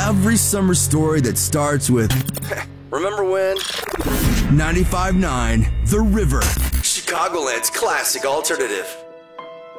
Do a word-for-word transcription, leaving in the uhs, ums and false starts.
every summer story that starts with Remember when? ninety-five point nine The River. Chicagoland's classic alternative.